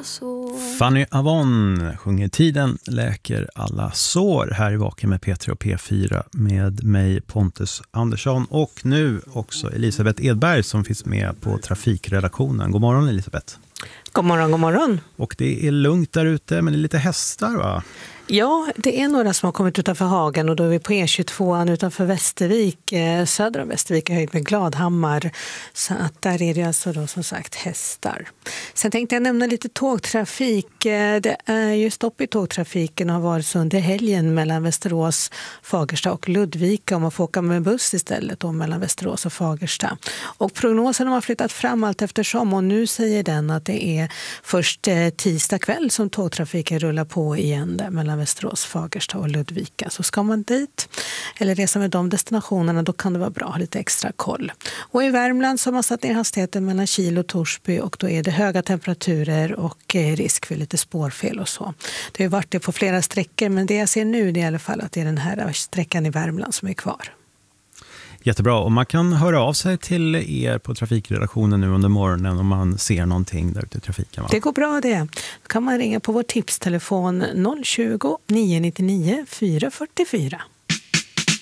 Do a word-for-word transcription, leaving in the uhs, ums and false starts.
sår. Fanny Avon sjunger Tiden läker alla sår här i Vaken med P tre och P fyra med mig Pontus Andersson och nu också Elisabeth Edberg som finns med på trafikredaktionen. God morgon Elisabeth. God morgon, god morgon. Och det är lugnt där ute men det är lite hästar va? Ja, det är några som har kommit utanför Hagen och då är vi på E tjugotvå utanför Västervik, söder om Västervik är höjd med Gladhammar. Så att där är det alltså då som sagt hästar. Sen tänkte jag nämna lite tågtrafik. Det är ju stopp i tågtrafiken och har varit så under helgen mellan Västerås, Fagersta och Ludvika. Och man får åka med buss istället då mellan Västerås och Fagersta. Och prognosen har flyttat fram allt eftersom och nu säger den att det är först tisdag kväll som tågtrafiken rullar på igen där mellan Västerås, Fagersta och Ludvika. Så ska man dit eller resa med de destinationerna då kan det vara bra att ha lite extra koll. Och i Värmland så har man satt ner hastigheten mellan Kil och Torsby och då är det höga temperaturer och risk för lite spårfel och så. Det har varit det på flera sträckor men det jag ser nu är i alla fall att det är den här sträckan i Värmland som är kvar. Jättebra, och man kan höra av sig till er på trafikredaktionen nu under morgonen om man ser någonting där ute i trafiken va? Det går bra det. Då kan man ringa på vår tipstelefon noll tjugo, nio nio nio, fyra fyra fyra.